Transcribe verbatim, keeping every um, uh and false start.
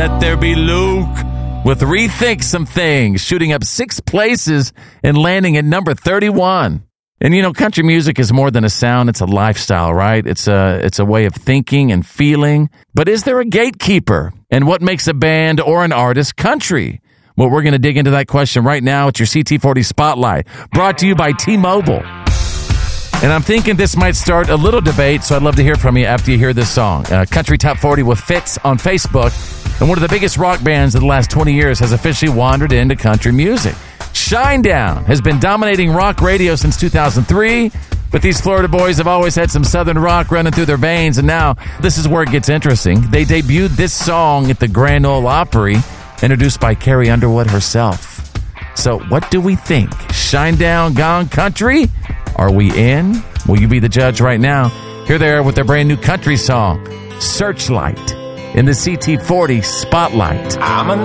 Let There Be Luke with Rethink Some Things, shooting up six places and landing at number thirty-one. And, you know, country music is more than a sound. It's a lifestyle, right? It's a, it's a way of thinking and feeling. But is there a gatekeeper? And what makes a band or an artist country? Well, we're going to dig into that question right now. It's your C T forty Spotlight, brought to you by T-Mobile. And I'm thinking this might start a little debate, so I'd love to hear from you after you hear this song. Uh, Country Top forty with Fitz on Facebook. And one of the biggest rock bands of the last twenty years has officially wandered into country music. Shinedown has been dominating rock radio since two thousand three, but these Florida boys have always had some southern rock running through their veins, and now this is where it gets interesting. They debuted this song at the Grand Ole Opry, introduced by Carrie Underwood herself. So what do we think? Shinedown gone country? Are we in? Will you be the judge right now? Here they are with their brand new country song, Searchlight, in the C T forty Spotlight. I'm a